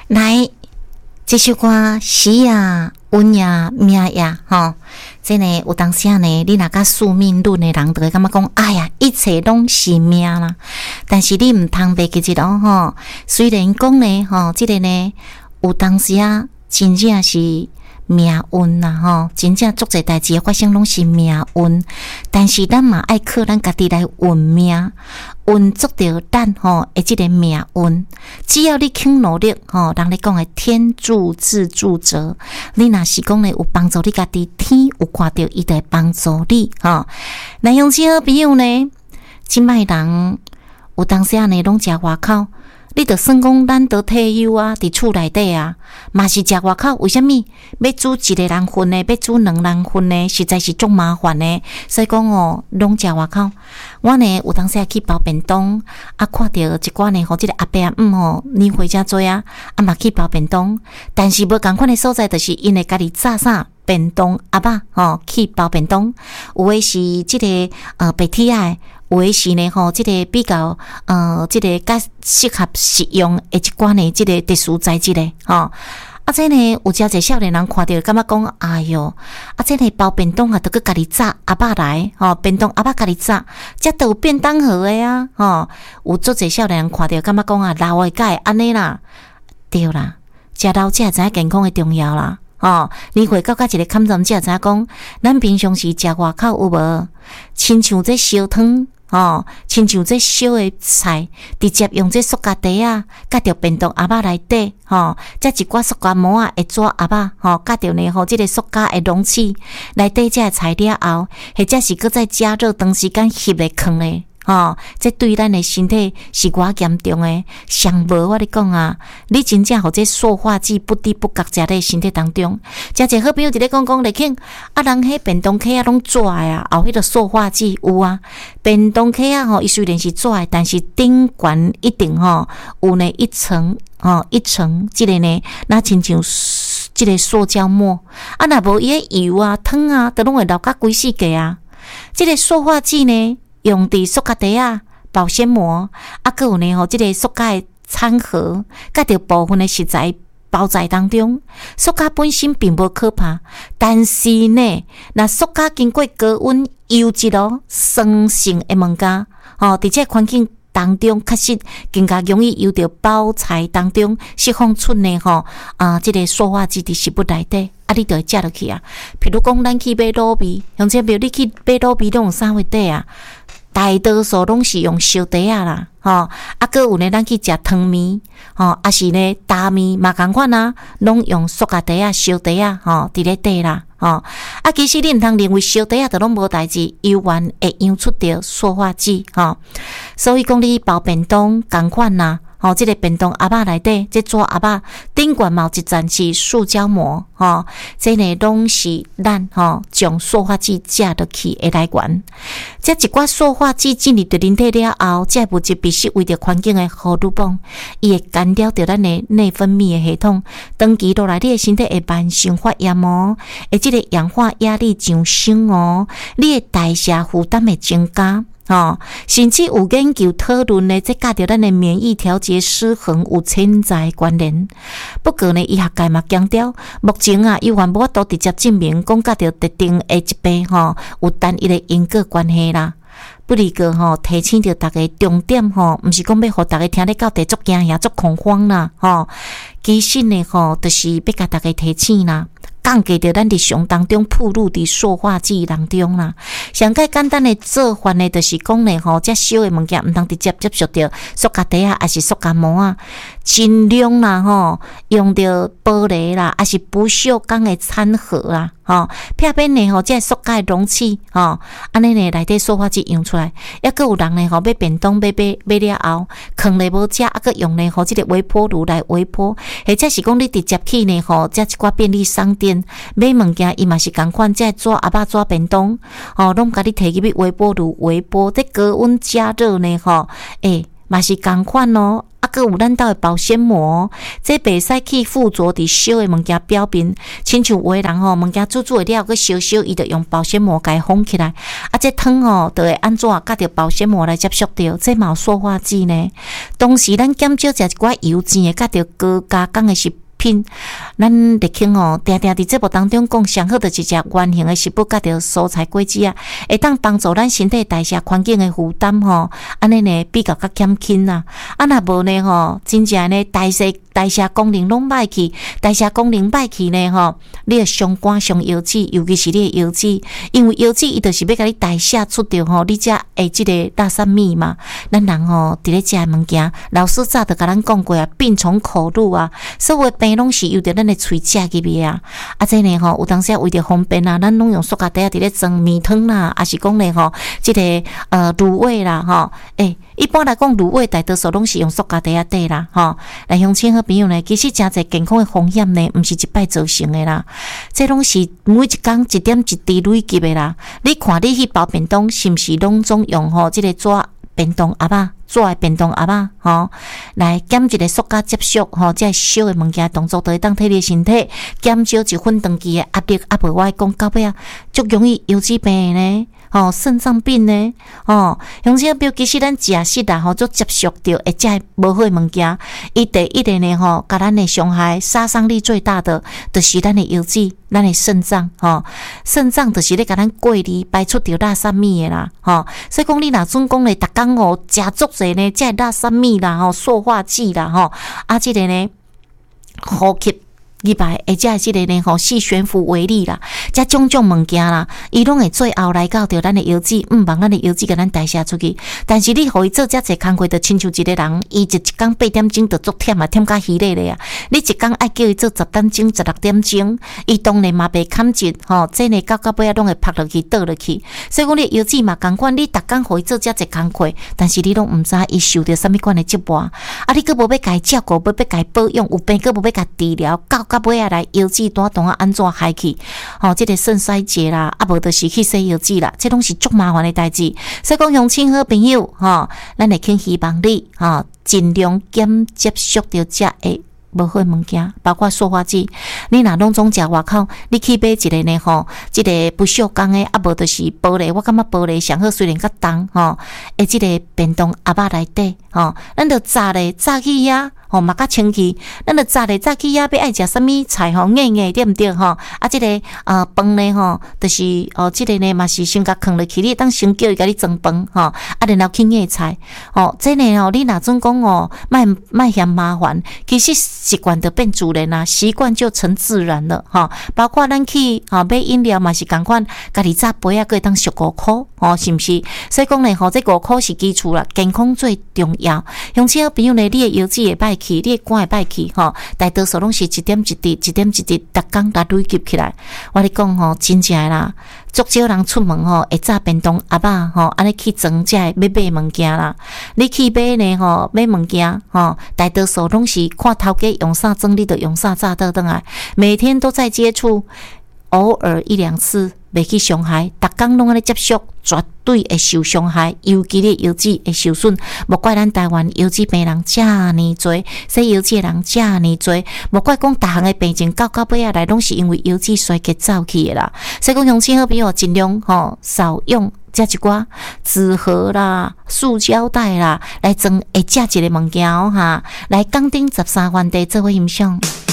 来，这首歌时啊、温呀、命呀，这呢有当时呢，你若甲宿命论的人，就会感觉讲，哎呀，一切拢是命啦。但是你毋通袂记住咯，虽然讲呢，这个呢有当时啊，真正是命运啦，真正足侪代志发生拢是命运，但是咱嘛爱靠咱家己来运命，运足着咱诶即个命运。只要你肯努力，人咧讲诶天助自助者，你若是讲咧有帮助你家己，天有看到伊就会帮助你。那用这好朋友呢，即摆人有当时啊呢拢食外口。你着算讲咱得退休啊，伫厝内底啊，嘛是食外口。为虾米要煮一个人份的，要煮两人份的，实在是足麻烦的。所以讲拢食外口。我呢有当时去包便当，看到一寡呢，即个阿伯阿姆年岁真多啊，嘛去包便当。但是无共款的所在，就是因会家己炸啥便当阿爸去包便当，有的是即个白铁仔。有的是呢即个比较即个较适合食用的一寡呢，即个特殊材质的这呢有诚侪少年人看到，感觉讲，哎哟，这呢包便当都去家己炸阿爸来便当阿爸家己炸，这都有便当盒的啊有足侪少年人看到，感觉讲老的才会安尼啦，对啦，食老才知影健康的重要啦。你回到一个坎站，才知影讲，咱平常时食外口有无？亲像这烧汤。亲像这烧的菜，直接用这塑胶袋啊，夹着便当盒仔内底，这一寡塑胶膜啊，会抓盒仔，夹着呢，这个塑胶的容器内底这菜了后，或者是搁再加热长时间翕咧放咧。这对咱的身体是偌严重的，上无我咧讲啊，你真正互这塑化剂不知不觉食咧身体当中。真侪好朋友伫咧讲咧庆，人迄便当壳啊拢抓的啊，后迄个塑化剂有啊，便当壳啊伊虽然是抓的，但是顶悬一定有呢一层一层，即个呢那亲像即个塑胶膜若无伊的油啊汤啊，都拢会留甲规世界啊。即个塑化剂呢。用伫塑胶袋啊、保鲜膜还有呢即个塑胶的餐盒，夹着部分的食材包在当中。塑胶本身并无可怕，但是呢，若塑胶经过高温油脂酸性的物件，伫这环境当中确实更加容易由着包材当中释放出呢即个塑化剂伫食物内底。你就会食落去啊。譬如讲，咱去买卤味，像这比如你去买卤味，拢用啥货底啊？大多数拢是用烧底啊啦，还有呢，咱去食汤面，还是呢大面嘛同款啊，拢用塑胶底啊、烧底啊，伫咧底啦，其实你毋通认为烧底啊都拢无代志，油源会养出着塑化剂，所以讲你包便当同款啦。这个便当盒仔内底，这纸盒仔顶悬嘛有一层是塑胶膜，这呢拢是咱将塑化剂食落去的来源。这一寡塑化剂进入到人体了后，这物质必须为着环境的荷尔蒙，伊会干扰到咱的内分泌的系统，长期落来，你的身体会慢性发炎会这个氧化压力上升你的代谢负担会增加。甚至有研究讨论呢，这甲着咱的免疫调节失衡有潜在关联。不过呢，医学界嘛强调，目前有还无法度直接证明讲甲着特定的疾病有单一的因果关系啦。不离个提醒着大家重点毋是讲要互大家听咧到地足惊吓足恐慌啦其实呢就是要甲大家提醒啦。降低着咱日常当中暴露伫塑化剂当中啦。上介简单的做法呢，就是讲呢这烧的物件毋通直接接触到塑胶袋啊，还是塑胶膜啊，尽量啦用着玻璃啦，还是不锈钢的餐盒啦。片边呢这塑胶的容器安尼呢内底塑化剂用出来，还佫有人呢买便当买了后，放咧无食，还佫用呢这个微波炉来微波，或者是讲你直接去呢这一寡便利商店买物件，伊嘛是共款，这纸盒仔纸便当拢甲你摕去微波炉微波，这高温加热呢嘛是同款哦。还有咱兜的保鲜膜，这袂使去附着伫烧的物件表面，亲像有的人吼，物件煮的了，佮烧烧，伊就用保鲜膜甲伊封起来。这汤哦，就会安怎甲着保鲜膜来接触着？这嘛有塑化剂呢。同时，咱减少食一寡油煎的，甲着高加工的食品。咱日经哦，定定伫节目当中讲，上好就是食原形的食物，甲着蔬菜果子啊，会当帮助咱身体代谢环境的负担吼。安尼呢，比较较减轻啦。若无呢吼，真正呢代谢功能拢歹去，代谢功能歹去呢吼，你会伤肝伤腰子，尤其是你的腰子，因为腰子伊就是要甲你代谢出着吼，你才会即个垃圾米嘛。咱人吼伫咧食的物件，老师早就甲咱讲过啊，病从口入啊，所有病拢是由着咱的喙食入去啊。这呢吼，有当时为着方便啊，咱拢用塑胶袋伫咧装面汤啦，还是讲呢吼，即个卤味啦吼，一般来讲卤味大多数拢是用塑胶袋底啦吼。来乡亲好朋友呢，其实真侪健康的风险呢，毋是一摆造成的啦，这拢是每一工一点一滴累积的啦。你看你去包便当，是毋是拢总用吼即个纸便当盒仔？纸的便当盒仔吼，来减一个塑胶接触吼，即烧的物件动作，就会当替你身体减少一分长期的压力。无我讲到尾啊，足容易腰子病的呢。肾脏病呢？乡亲比如其实咱食食啦，就接触到会遮无好物件，伊第一个呢甲咱的伤害杀伤力最大的，就是咱的腰子，咱的肾脏肾脏就是咧甲咱过滤排出着垃圾米的啦所以讲你若准讲咧，逐工食足济呢，遮垃圾米啦塑化剂啦即个呢呼吸入来，或者即个呢细悬浮微粒啦，遮种种物件啦，伊拢会最后来到着咱的腰子，帮咱的腰子甲咱代谢出去。但是你互伊做遮济工课，就亲像一个人，伊一工8点钟就足忝啊，忝甲稀咧咧啊！你一工爱叫伊做10点钟、16点钟，伊当然嘛袂堪值这呢到尾仔拢会趴落去、倒落去。所以讲你腰子嘛共款，你逐工互伊做遮济工课，但是你拢毋知伊受着啥物款的折磨，你佫无要家照顾，要家保养，有病佫无要家治疗，到尾仔来腰子单啊安怎害去？这个肾衰竭啦，无就是去洗腰子啦，这拢是足麻烦的代志。所以讲，乡亲好朋友咱会请希望你尽量减接触到遮的无好物件，包括塑化剂。你若拢总食外口，你去买一个呢即个不锈钢的，无就是玻璃。我感觉玻璃上好，虽然较重即个便当盒仔内底咱着炸咧，炸去遐。嘛较清气，咱着早咧早起呀，要爱食啥物菜硬硬对毋对即个饭呢就是即个呢嘛是先甲放落去，你当先叫伊甲你装饭然后去硬菜这呢你若准讲莫嫌麻烦，其实习惯就变自然啦，习惯就成自然了包括咱去买饮料嘛是共款，家己早杯啊，可以当俗5箍是毋是？所以讲呢这5箍是基础啦，健康最重要。乡亲朋友呢，你的腰子会歹去，你的肝会歹去大多数拢是一点一滴，一点一滴，逐工来累积起来。我咧讲真正的啦，足少人出门会炸便当盒仔安尼去装遮要买物件啦。你去买呢买物件大多数拢是看头家用啥装，你就用啥炸倒转来，每天都在接触，偶尔1、2次袂去伤害，逐工拢安尼接触，绝对会受伤害，尤其你腰子会受损。莫怪咱台湾腰子病人遮尔多，洗腰子的人遮尔多，莫怪讲逐项的病症到尾仔来，拢是因为腰子衰竭走去的啦。所以讲乡亲好朋友尽量少用遮一寡纸盒啦、塑胶袋啦，来装会食一个物件来讲顶13番地做伙欣赏。